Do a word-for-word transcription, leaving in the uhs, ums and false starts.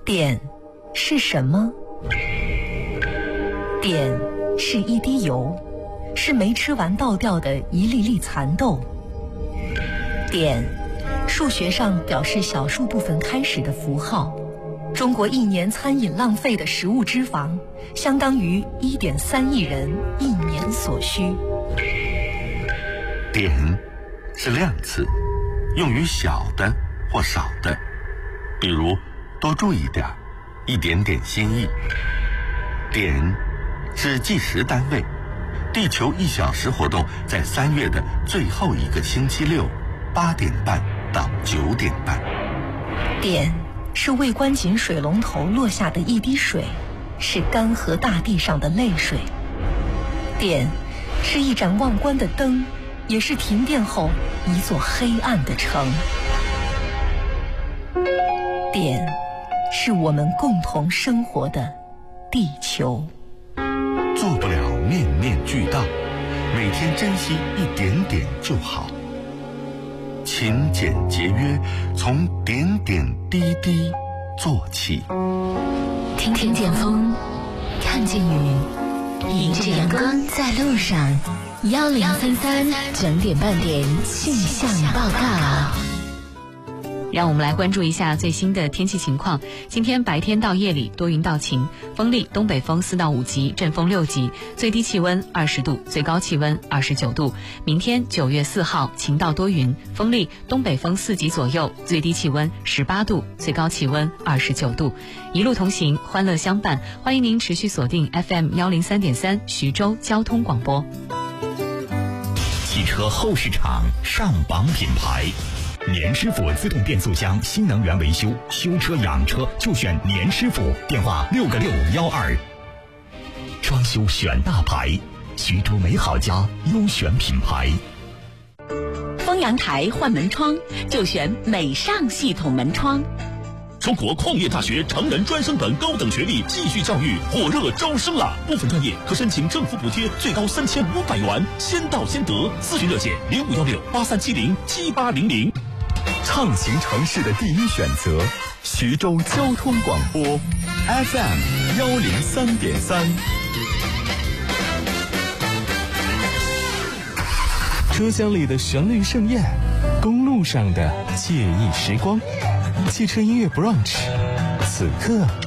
碘是什么？碘是一滴油，是没吃完倒掉的一粒粒蚕豆。碘，数学上表示小数部分开始的符号。中国一年餐饮浪费的食物脂肪，相当于 一点三亿人一年所需。 碘是量词，用于小的或少的，比如多注意点，一点点心意。碘是计时单位，地球一小时活动在三月的最后一个星期六，八点半到九点半。 碘是未关紧水龙头落下的一滴水，是干涸大地上的泪水。碘是一盏忘关的灯，也是停电后一座黑暗的城。碘是我们共同生活的地球。 做不了面面俱到，每天珍惜一点点就好。勤俭节约，从点点滴滴做起。 听听见风，看见雨，迎着阳光在路上。幺零三三整点半点气象报告。 让我们来关注一下最新的天气情况。今天白天到夜里多云到晴，风力东北风四到五级，阵风六级，最低气温二十度，最高气温二十九度。明天九月四号晴到多云，风力东北风四级左右，最低气温十八度，最高气温二十九度。一路同行，欢乐相伴，欢迎您持续锁定 F M 幺零三点三徐州交通广播。 汽车后市场上榜品牌。年师傅自动变速箱新能源维修，修车养车就选年师傅，电话六个六幺二。装修选大牌，徐州美好家优选品牌。 封阳台换门窗就选美尚系统门窗。 中国矿业大学成人专升本高等学历继续教育火热招生了，部分专业可申请政府补贴，最高三千五百元，先到先得。咨询热线零五幺六八三七零七八零零。 畅行城市的第一选择，徐州交通广播 F M 幺零三点三。 车厢里的旋律盛宴，公路上的惬意时光，汽车音乐 brunch，此刻